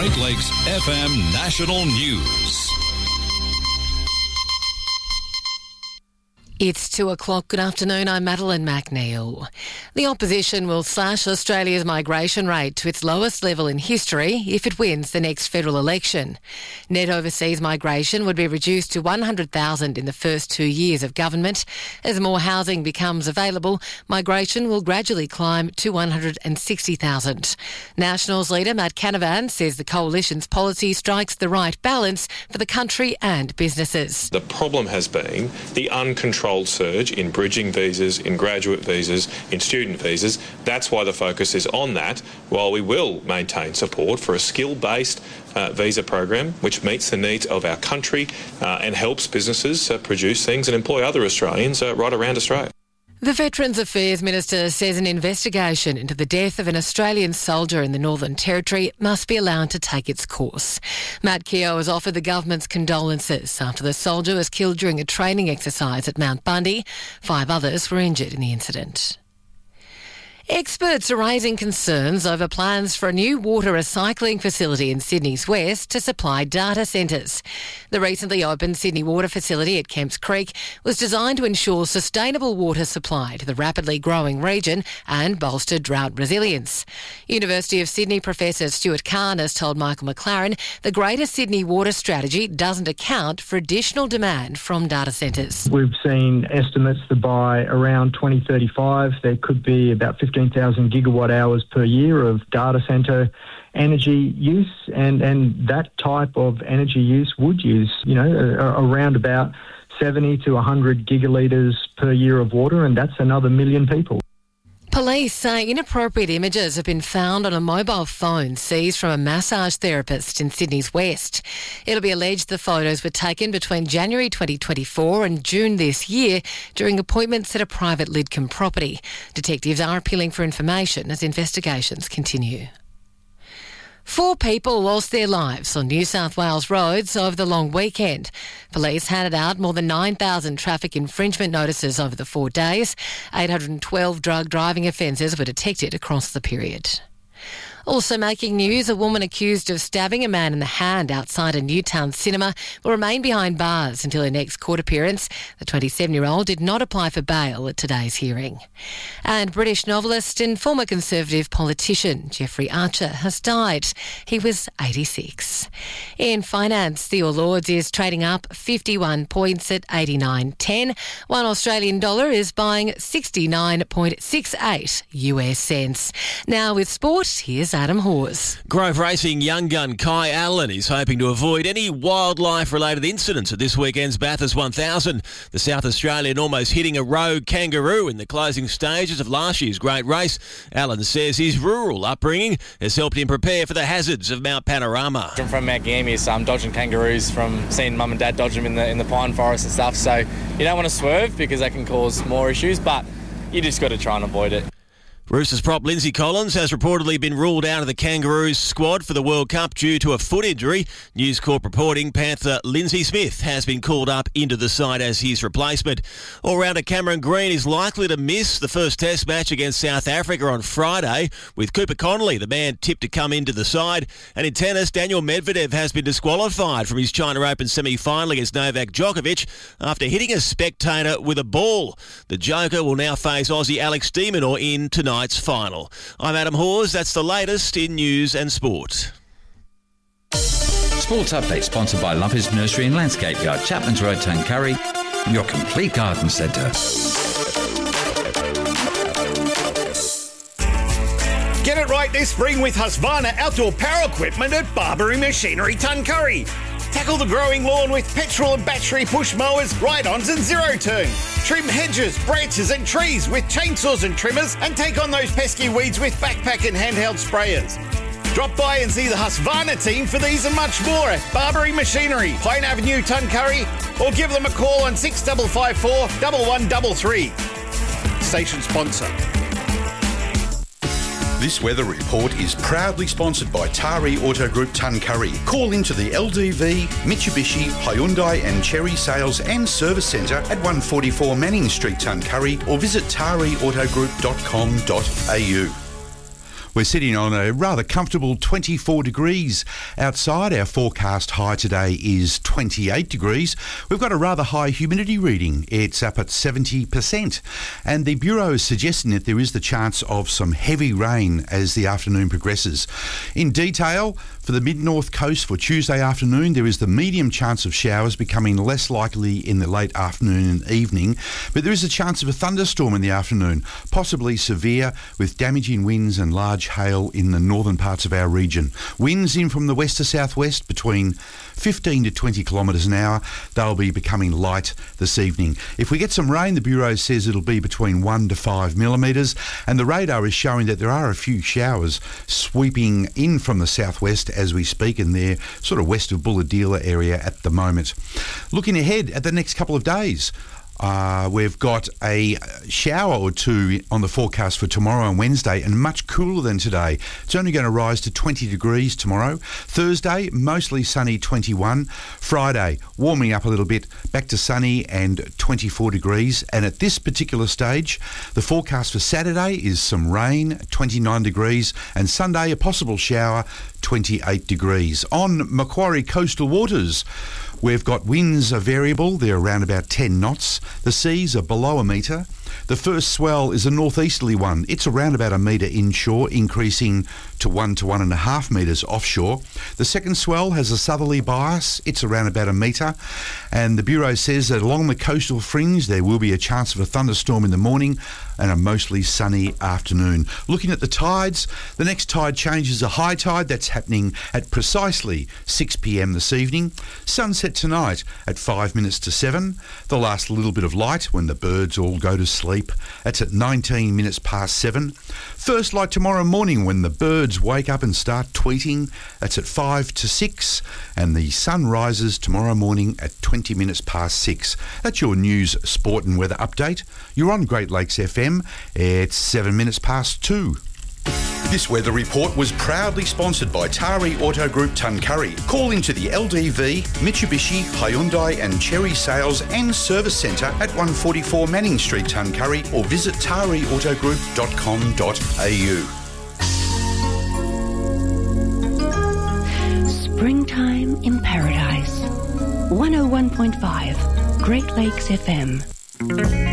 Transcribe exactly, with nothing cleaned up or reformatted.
Great Lakes F M National News. It's two o'clock. Good afternoon. I'm Madeline McNeil. The opposition will slash Australia's migration rate to its lowest level in history if it wins the next federal election. Net overseas migration would be reduced to one hundred thousand in the first two years of government. As more housing becomes available, migration will gradually climb to one hundred sixty thousand. Nationals leader Matt Canavan says the coalition's policy strikes the right balance for the country and businesses. The problem has been the uncontrolled surge in bridging visas, in graduate visas, in student visas. That's why the focus is on that, while we will maintain support for a skill-based uh, visa program which meets the needs of our country uh, and helps businesses uh, produce things and employ other Australians uh, right around Australia. The Veterans Affairs Minister says an investigation into the death of an Australian soldier in the Northern Territory must be allowed to take its course. Matt Keogh has offered the government's condolences after the soldier was killed during a training exercise at Mount Bundy. Five others were injured in the incident. Experts are raising concerns over plans for a new water recycling facility in Sydney's west to supply data centres. The recently opened Sydney Water facility at Kemps Creek was designed to ensure sustainable water supply to the rapidly growing region and bolster drought resilience. University of Sydney Professor Stuart Kahn has told Michael McLaren the Greater Sydney Water Strategy doesn't account for additional demand from data centres. We've seen estimates that by around twenty thirty-five there could be about fifteen thousand gigawatt hours per year of data centre energy use, and, and that type of energy use would use, you know, a, around about seventy to one hundred gigalitres per year of water, and that's another million people. Police say inappropriate images have been found on a mobile phone seized from a massage therapist in Sydney's west. It'll be alleged the photos were taken between January twenty twenty-four and June this year during appointments at a private Lidcombe property. Detectives are appealing for information as investigations continue. Four people lost their lives on New South Wales roads over the long weekend. Police handed out more than nine thousand traffic infringement notices over the four days. eight hundred twelve drug driving offences were detected across the period. Also making news, a woman accused of stabbing a man in the hand outside a Newtown cinema will remain behind bars until her next court appearance. The twenty-seven-year-old did not apply for bail at today's hearing. And British novelist and former Conservative politician Jeffrey Archer has died. He was eighty-six. In finance, the All Ords is trading up fifty-one points at eighty-nine ten. One Australian dollar is buying sixty-nine point six eight U S cents. Now with sport, here's Adam Hawes. Grove Racing young gun Kai Allen is hoping to avoid any wildlife-related incidents at this weekend's Bathurst one thousand. The South Australian almost hitting a rogue kangaroo in the closing stages of last year's great race. Allen says his rural upbringing has helped him prepare for the hazards of Mount Panorama. I'm from Mount Gambier, so I'm dodging kangaroos from seeing mum and dad dodge them in the, in the pine forest and stuff. So you don't want to swerve because that can cause more issues, but you just got to try and avoid it. Roosters prop Lindsay Collins has reportedly been ruled out of the Kangaroos squad for the World Cup due to a foot injury. News Corp reporting Panther Lindsay Smith has been called up into the side as his replacement. All-rounder Cameron Green is likely to miss the first Test match against South Africa on Friday, with Cooper Connolly, the man tipped to come into the side. And in tennis, Daniel Medvedev has been disqualified from his China Open semi-final against Novak Djokovic after hitting a spectator with a ball. The Joker will now face Aussie Alex de Minaur in tonight. Night's final. I'm Adam Hawes. That's the latest in news and sport. Sports Update sponsored by Lovers Nursery and Landscape Yard, Chapman's Road, Tuncurry, your complete garden centre. Get it right this spring with Husqvarna outdoor power equipment at Barbary Machinery, Tuncurry. Tackle the growing lawn with petrol and battery push mowers, ride-ons and zero-turn. Trim hedges, branches and trees with chainsaws and trimmers, and take on those pesky weeds with backpack and handheld sprayers. Drop by and see the Husqvarna team for these and much more at Barbary Machinery, Pine Avenue, Tuncurry, or give them a call on six five five four, one one three three. Station sponsor. This weather report is proudly sponsored by Tari Auto Group Tuncurry. Call into the L D V, Mitsubishi, Hyundai and Chery Sales and Service Centre at one forty-four Manning Street, Tuncurry, or visit tari auto group dot com dot a u. We're sitting on a rather comfortable twenty-four degrees outside. Our forecast high today is twenty-eight degrees. We've got a rather high humidity reading. It's up at seventy percent. And the Bureau is suggesting that there is the chance of some heavy rain as the afternoon progresses. In detail, for the mid-north coast for Tuesday afternoon, there is the medium chance of showers becoming less likely in the late afternoon and evening, but there is a chance of a thunderstorm in the afternoon, possibly severe, with damaging winds and large hail in the northern parts of our region. Winds in from the west to southwest between fifteen to twenty kilometres an hour. They'll be becoming light this evening. If we get some rain, the Bureau says it'll be between one to five millimetres, and the radar is showing that there are a few showers sweeping in from the southwest as we speak, and they're sort of west of Bulahdelah area at the moment. Looking ahead at the next couple of days, Uh, we've got a shower or two on the forecast for tomorrow and Wednesday, and much cooler than today. It's only going to rise to twenty degrees tomorrow. Thursday, mostly sunny, twenty-one. Friday, warming up a little bit, back to sunny and twenty-four degrees. And at this particular stage, the forecast for Saturday is some rain, twenty-nine degrees, and Sunday, a possible shower, twenty-eight degrees. On Macquarie coastal waters, we've got winds are variable. They're around about ten knots. The seas are below a metre. The first swell is a northeasterly one. It's around about a metre inshore, increasing to one to one and a half metres offshore. The second swell has a southerly bias. It's around about a metre. And the Bureau says that along the coastal fringe, there will be a chance of a thunderstorm in the morning and a mostly sunny afternoon. Looking at the tides, the next tide change is a high tide. That's happening at precisely six p.m. this evening. Sunset tonight at five minutes to seven. The last little bit of light when the birds all go to sleep. That's at nineteen minutes past seven. First light tomorrow morning when the birds wake up and start tweeting. That's at five to six. And the sun rises tomorrow morning at twenty minutes past six. That's your news, sport and weather update. You're on Great Lakes F M. It's seven minutes past two. This weather report was proudly sponsored by Tari Auto Group Tuncurry. Call into the L D V, Mitsubishi, Hyundai and Cherry Sales and Service Centre at one forty-four Manning Street, Tuncurry, or visit tari auto group dot com dot a u. Springtime in Paradise. one oh one point five Great Lakes F M.